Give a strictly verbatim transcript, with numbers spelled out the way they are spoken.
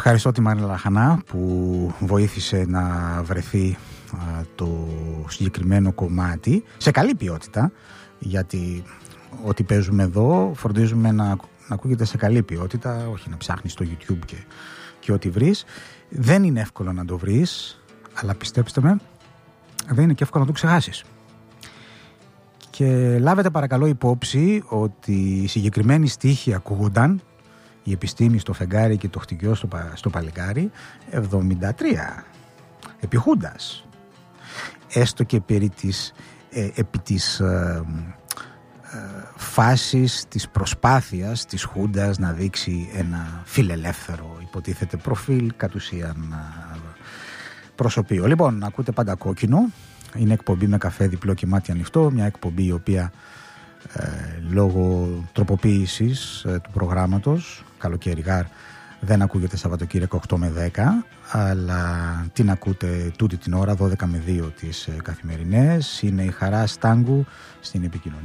Ευχαριστώ τη Μαρίλα Λαχανά που βοήθησε να βρεθεί α, το συγκεκριμένο κομμάτι σε καλή ποιότητα, γιατί ό,τι παίζουμε εδώ φροντίζουμε να, να ακούγεται σε καλή ποιότητα, όχι να ψάχνεις στο YouTube και, και ό,τι βρεις. Δεν είναι εύκολο να το βρεις, αλλά πιστέψτε με, δεν είναι και εύκολο να το ξεχάσεις. Και λάβετε παρακαλώ υπόψη ότι οι συγκεκριμένοι στίχοι ακούγονταν, η επιστήμη στο φεγγάρι και το χτυκιό στο, στο παλικάρι, εβδομήντα τρία επί Χούντας. Έστω και περί της, ε, επί της ε, ε, φάσης της προσπάθειας της Χούντας να δείξει ένα φιλελεύθερο υποτίθεται προφίλ, κατ' ουσίαν ε, προσωπείο. Λοιπόν, ακούτε Πάντα Κόκκινο, είναι εκπομπή με καφέ διπλό και μάτι ανοιχτό, μια εκπομπή η οποία ε, λόγω τροποποίησης ε, του προγράμματος καλοκαίρι γάρ δεν ακούγεται Σαββατοκύριακο οκτώ με δέκα, αλλά την ακούτε τούτη την ώρα δώδεκα με δύο τις ε, καθημερινές. Είναι η Χαρά Στάγκου στην επικοινωνία.